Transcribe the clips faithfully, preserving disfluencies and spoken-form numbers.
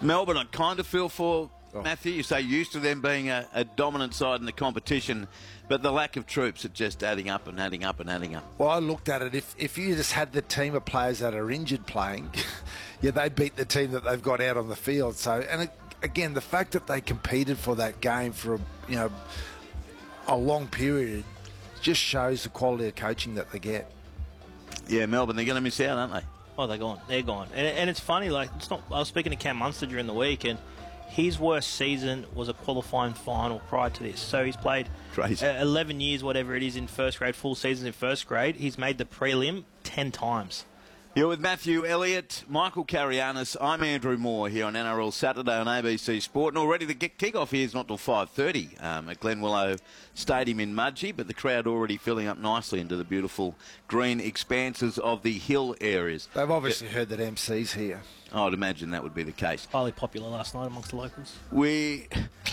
Melbourne, I kind of feel for oh. Matthew. You say used to them being a, a dominant side in the competition, but the lack of troops are just adding up and adding up and adding up. Well, I looked at it. If if you just had the team of players that are injured playing, yeah, they beat the team that they've got out on the field. So, and it, again, the fact that they competed for that game for a, you know a long period just shows the quality of coaching that they get. Yeah, Melbourne, they're going to miss out, aren't they? Oh, they're gone. They're gone. And, and it's funny, like, it's not. I was speaking to Cam Munster during the week, and his worst season was a qualifying final prior to this. So he's played Crazy. Uh, eleven years, whatever it is, in first grade, full seasons in first grade. He's made the prelim ten times. You're with Matthew Elliott, Michael Carianis. I'm Andrew Moore here on N R L Saturday on A B C Sport. And already the kick-off here is not till five thirty um, at Glenwillow Stadium in Mudgee, but the crowd already filling up nicely into the beautiful green expanses of the hill areas. They've obviously heard that M C's here. I'd imagine that would be the case. Highly popular last night amongst the locals. We...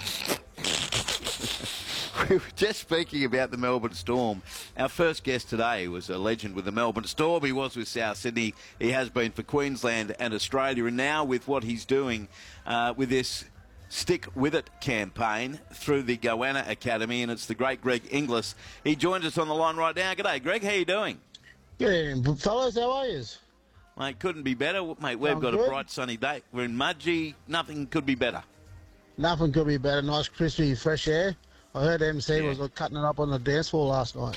We were just speaking about the Melbourne Storm. Our first guest today was a legend with the Melbourne Storm. He was with South Sydney. He has been for Queensland and Australia. And now with what he's doing uh, with this Stick With It campaign through the Goanna Academy, and it's the great Greg Inglis. He joins us on the line right now. G'day, Greg. How you doing? Good, fellas. How are you? Mate, couldn't be better. Mate, we've I'm got good. a bright sunny day. We're in Mudgee. Nothing could be better. Nothing could be better. Nice, crispy, fresh air. I heard M C Yeah. was cutting it up on the dance floor last night.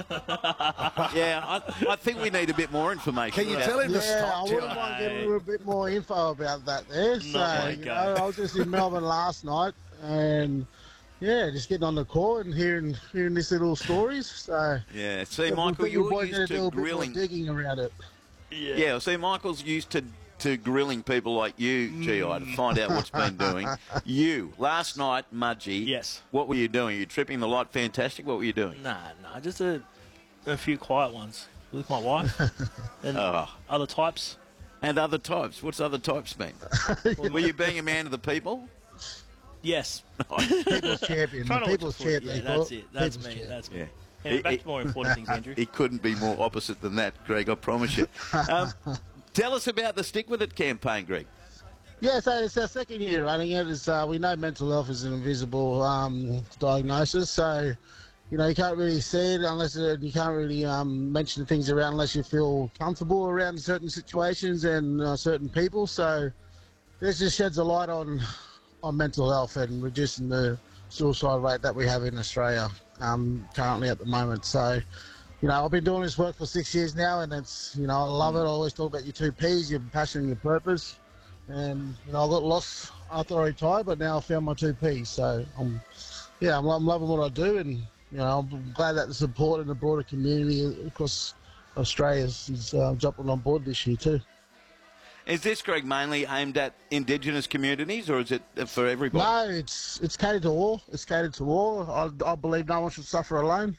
Yeah, I, I think we need a bit more information. Can you about- tell him to Yeah, I stop? wouldn't Joe? mind getting a bit more info about that there. So, my you God. know, I was just in Melbourne last night and, yeah, just getting on the court and hearing hearing these little stories. So, Yeah, see, yeah, Michael, we think you're boys used need to do a bit more grilling. digging around it. Yeah, see, Michael's used to, to grilling people like you, G I, to find out what's been doing. You, last night, Mudgee. Yes. What were you doing? You tripping the light fantastic? What were you doing? Nah, nah, just a, a few quiet ones with my wife and Oh. other types. And other types. What's other types mean? Were you being a man of the people? Yes. People's champion. Trying The to people's watch the champ. footy. they Yeah, call that's it. it. That's People's me. champ. That's me. Yeah. Yeah, back He- to more important things, Andrew. He couldn't be more opposite than that, Greg, I promise you. Um, tell us about the Stick With It campaign, Greg. Yeah, so it's our second year running it. It's, uh, we know mental health is an invisible um, diagnosis, so you know you can't really see it unless it, you can't really um, mention things around unless you feel comfortable around certain situations and uh, certain people. So this just sheds a light on on mental health and reducing the suicide rate that we have in Australia um, currently at the moment. So. You know, I've been doing this work for six years now, and it's, you know, I love it. I always talk about your two P's, your passion and your purpose. And, you know, I got lost after I retired, but now I found my two P's. So, I'm, yeah, I'm, I'm loving what I do, and, you know, I'm glad that the support and the broader community across Australia is, is uh, jumping on board this year too. Is this, Greg, mainly aimed at Indigenous communities, or is it for everybody? No, it's it's catered to all. It's catered to all. I, I believe no one should suffer alone.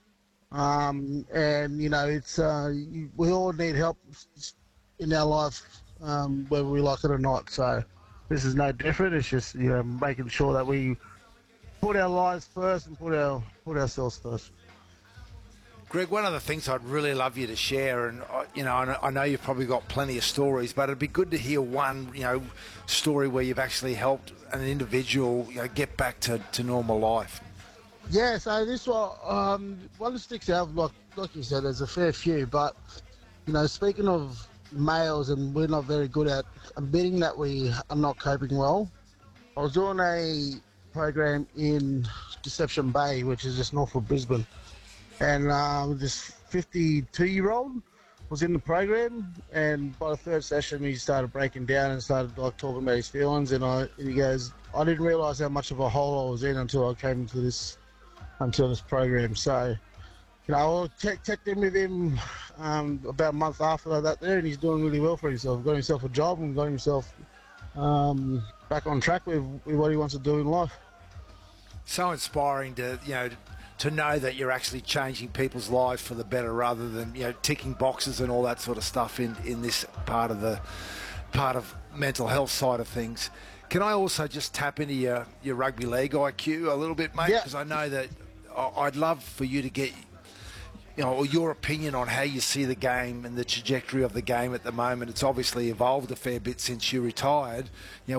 Um, and, you know, it's uh, you, we all need help in our life, um, whether we like it or not. So this is no different. It's just, you know, making sure that we put our lives first and put our put ourselves first. Greg, one of the things I'd really love you to share, and uh, you know, I know- I know you've probably got plenty of stories, but it'd be good to hear one, you know, story where you've actually helped an individual, you know, get back to, to normal life. Yeah, so this one, um, one that sticks out, like, like you said, there's a fair few, but, you know, speaking of males, and we're not very good at admitting that we are not coping well, I was doing a program in Deception Bay, which is just north of Brisbane, and um, this fifty-two-year-old was in the program, and by the third session, he started breaking down and started, like, talking about his feelings, and, I, and he goes, I didn't realise how much of a hole I was in until I came into this until this program. So, you know, I checked, checked in with him um, about a month after that there, and he's doing really well for himself. Got himself a job and got himself um, back on track with, with what he wants to do in life. So inspiring to, you know, to know that you're actually changing people's lives for the better rather than, you know, ticking boxes and all that sort of stuff in, in this part of the part of mental health side of things. Can I also just tap into your, your rugby league I Q a little bit, mate? Yeah. Because I know that I- I'd love for you to get, you know, your opinion on how you see the game and the trajectory of the game at the moment. It's obviously evolved a fair bit since you retired. You know,